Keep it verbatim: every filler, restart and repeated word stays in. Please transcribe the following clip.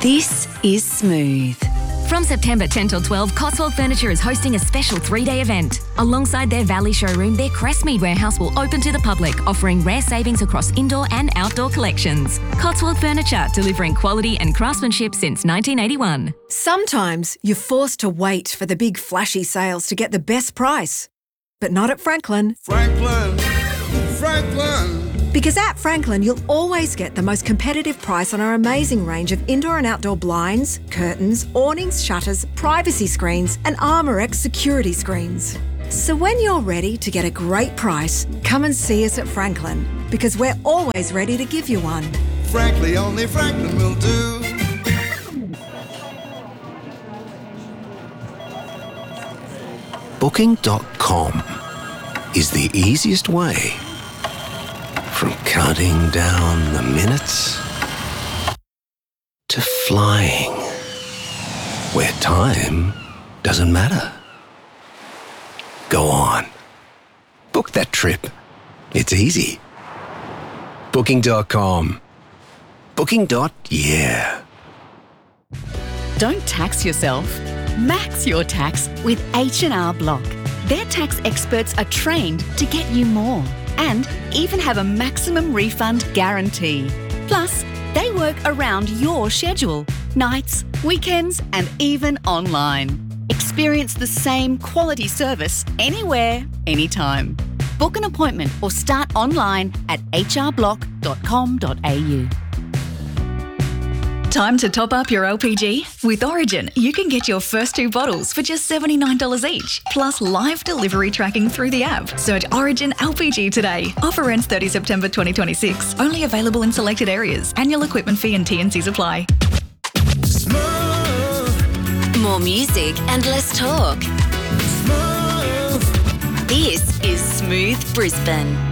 This is Smooth. From September tenth till twelfth, Cotswold Furniture is hosting a special three-day event. Alongside their Valley showroom, their Crestmead warehouse will open to the public, offering rare savings across indoor and outdoor collections. Cotswold Furniture, delivering quality and craftsmanship since nineteen eighty-one. Sometimes you're forced to wait for the big flashy sales to get the best price. But not at Franklin. Franklin, Franklin. Because at Franklin, you'll always get the most competitive price on our amazing range of indoor and outdoor blinds, curtains, awnings, shutters, privacy screens, and ArmorX security screens. So when you're ready to get a great price, come and see us at Franklin, because we're always ready to give you one. Frankly, only Franklin will do. Booking dot com is the easiest way from counting down the minutes to flying where time doesn't matter. Go on. Book that trip. It's easy. Booking dot com. Booking. Yeah. Don't tax yourself. Max your tax with H and R Block. Their tax experts are trained to get you more and even have a maximum refund guarantee. Plus, they work around your schedule, nights, weekends, and even online. Experience the same quality service anywhere, anytime. Book an appointment or start online at h r block dot com dot a u. Time to top up your L P G? With Origin, you can get your first two bottles for just seventy-nine dollars each, plus live delivery tracking through the app. Search Origin L P G today. Offer ends thirtieth September twenty twenty-six. Only available in selected areas. Annual equipment fee and T and Cs apply. Smooth. More music and less talk. Smooth. This is Smooth Brisbane.